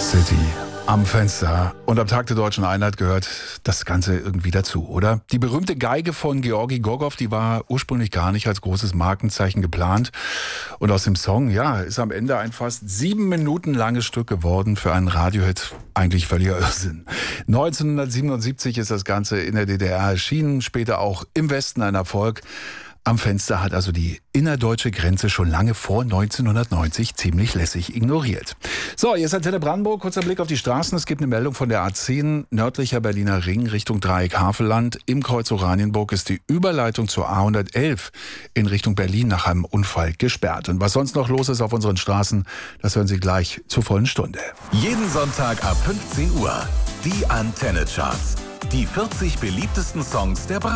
City am Fenster. Und am Tag der Deutschen Einheit gehört das Ganze irgendwie dazu, oder? Die berühmte Geige von Georgi Gogow, die war ursprünglich gar nicht als großes Markenzeichen geplant. Und aus dem Song, ja, ist am Ende ein fast 7 Minuten langes Stück geworden für einen Radiohit. Eigentlich völliger Irrsinn. 1977 ist das Ganze in der DDR erschienen, später auch im Westen ein Erfolg. Am Fenster hat also die innerdeutsche Grenze schon lange vor 1990 ziemlich lässig ignoriert. So, hier ist Antenne Brandenburg. Kurzer Blick auf die Straßen. Es gibt eine Meldung von der A10, nördlicher Berliner Ring Richtung Dreieck Havelland. Im Kreuz Oranienburg ist die Überleitung zur A111 in Richtung Berlin nach einem Unfall gesperrt. Und was sonst noch los ist auf unseren Straßen, das hören Sie gleich zur vollen Stunde. Jeden Sonntag ab 15 Uhr. Die Antenne Charts. Die 40 beliebtesten Songs der